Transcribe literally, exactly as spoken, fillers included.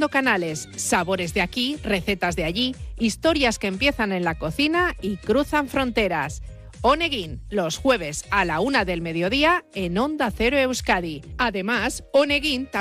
abriendo canales, sabores de aquí, recetas de allí, historias que empiezan en la cocina y cruzan fronteras. Oneguin, los jueves a la una del mediodía en Onda Cero Euskadi. Además, Oneguin también